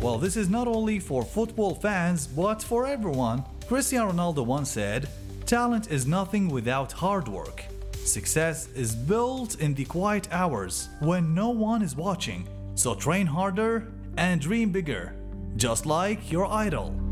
Well, this is not only for football fans, but for everyone. Cristiano Ronaldo once said, "Talent is nothing without hard work. Success is built in the quiet hours when no one is watching. So train harder and dream bigger, just like your idol."